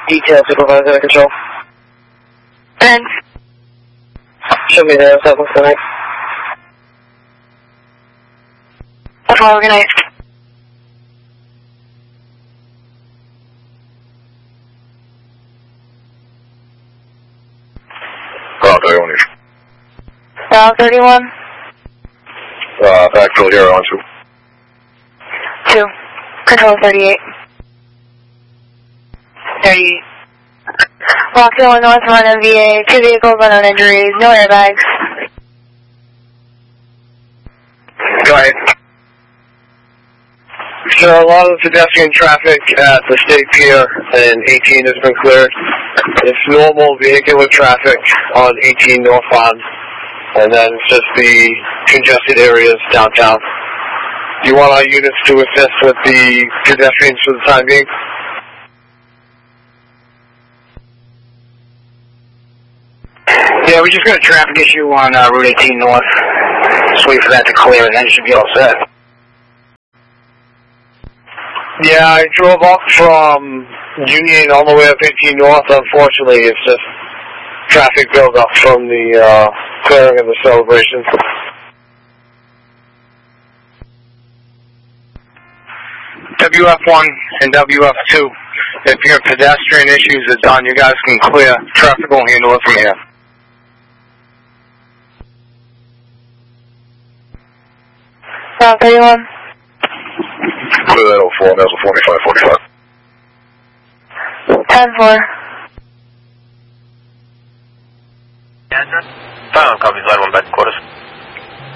Detail supervisor to control. And Show me the Southwest tonight. organized. Bravo 31. Bravo 31. Backfill here on 2. 2. Control 38. 38. Rockville, North Run, MVA. 2 vehicles, unknown injuries, no airbags. Go ahead. So a lot of pedestrian traffic at the State Pier and 18 has been cleared. It's normal vehicular traffic on 18 northbound, and then it's just the congested areas downtown. Do you want our units to assist with the pedestrians for the time being? Yeah, we just got a traffic issue on Route 18 North. Just wait for that to clear, and then it should be all set. Yeah, I drove up from Union all the way up 18 North. Unfortunately, it's just traffic buildup from the clearing of the celebration. WF1 and WF2. If your pedestrian issues are done, you guys can clear. Traffic will handle it from here. Bravo 31. Clear that 04, that was a 45. 10-4.